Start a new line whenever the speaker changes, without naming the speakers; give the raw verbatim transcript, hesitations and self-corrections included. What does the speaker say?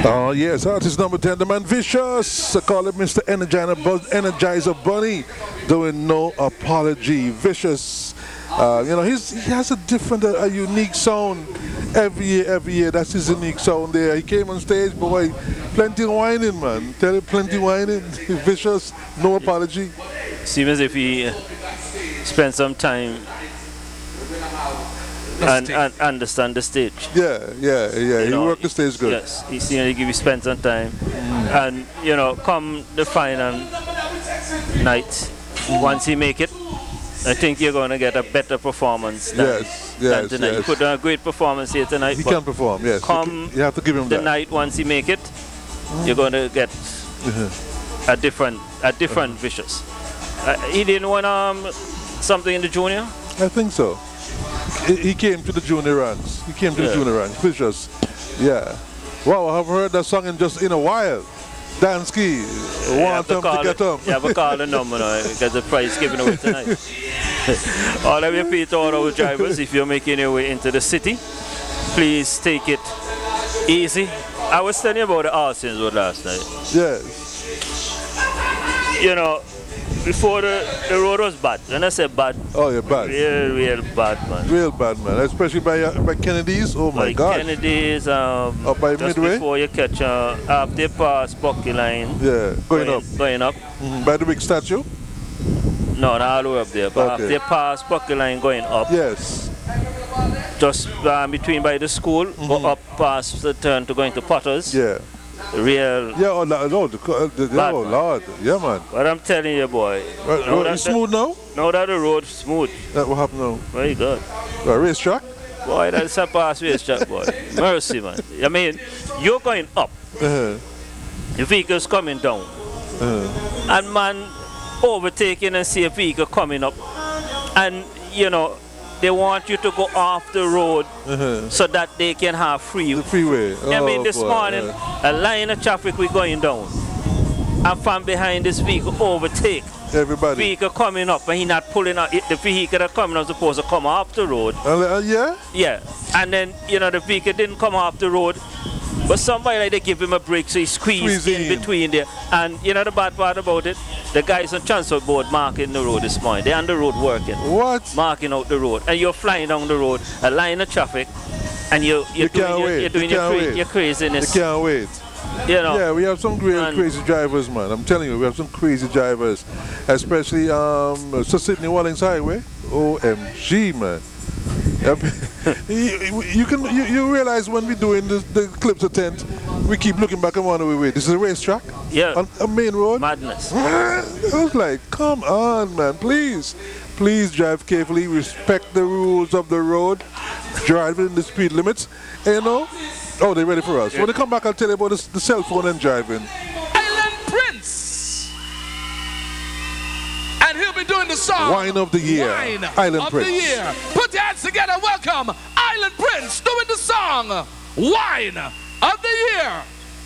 Oh, yes, artist number ten, the man Vicious. I call it Mister Energizer, Buzz, Energizer Bunny, doing no apology. Vicious. Uh, you know, he's, he has a different, a, a unique sound every year, every year. That's his unique sound there. He came on stage, boy, plenty of whining, man. Tell him plenty whining. Vicious, no apology.
Seems as if he uh, spent some time and, and understand the stage.
Yeah, yeah, yeah.
You
he
know,
worked the stage good.
Yes, he seems like he spent some time. Mm. And, you know, come the final night, mm. once he make it, I think you're going to get a better performance than,
yes,
than
yes,
tonight.
Yes.
You put on a great performance here tonight.
He can perform, yes.
Come
you have to give him
the
that.
night once he make it, mm. you're going to get uh-huh. a different, a different uh-huh. Vicious. Uh, he didn't want um, something in the junior?
I think so. He, he came to the junior runs. He came to yeah. the junior runs. Vicious. Yeah. Wow, I haven't heard that song in just in a while. Dansky, want them to, to get them.
You have to call the number now because the price given away tonight. All of you people, all our drivers, if you're making your way into the city, please take it easy. I was telling you about the Arsons road last night.
Yes.
You know, before the, the road was bad. When I say bad,
oh yeah, bad.
Real, real bad, man.
Real bad, man. Especially by uh, by Kennedy's. Oh my
by
God.
Kennedy's. Um,
up by
just
Midway.
Before you catch uh, after you pass Bucky Line.
Yeah, going, going up.
Going up.
Mm-hmm. By the big statue.
No, not all the way up there. But
okay.
after you pass Bucky Line, going up.
Yes.
Just uh, between by the school, mm-hmm. go up past the turn to going to Potters.
Yeah.
Real.
Yeah, oh, no, the, the, the, oh Lord. Yeah, man.
But I'm telling you, boy.
Right, road is smooth now?
Now that the road's smooth.
That what happened now?
Very good.
Right, racetrack?
Boy, that's a pass racetrack, boy. Mercy, man. I mean, you're going up.
Uh-huh.
The vehicle's coming down.
Uh-huh.
And man, overtaking and see a vehicle coming up. And, you know, they want you to go off the road uh-huh. so that they can have free
the freeway. Oh,
I mean, this
boy,
morning,
yeah.
a line of traffic we're going down. And from behind this vehicle overtake.
Everybody.
Vehicle coming up and he not pulling out. The vehicle that coming up supposed to come off the road.
Uh, uh, yeah?
Yeah. And then, you know, the vehicle didn't come off the road. But somebody like they give him a break so he squeezed in, in between there. And you know the bad part about it? The guys on transport board marking the road this morning. They're on the road working.
What?
Marking out the road. And you're flying down the road, a line of traffic, and you're, you're
you
doing,
can't
your,
wait.
you're doing
you
your,
can't
cra
wait.
your craziness.
You can't wait.
You know.
Yeah, we have some great crazy drivers, man. I'm telling you, we have some crazy drivers. Especially um so Sydney Wallings Highway. O M G, man. you, you can you, you realize when we're doing the, the clips of tent, we keep looking back and wondering, wait, this is a racetrack?
Yeah.
On a main road?
Madness.
I was like, come on, man, please. Please drive carefully, respect the rules of the road, drive in the speed limits, and you know, oh, they're ready for us. Yeah. When they come back, I'll tell you about the, the cell phone and driving.
Island Prince! And he'll be doing the song
Wine of the Year.
Wine
Island
of
Prince.
the Year. Put your hands together, welcome Island Prince doing the song Wine of the Year.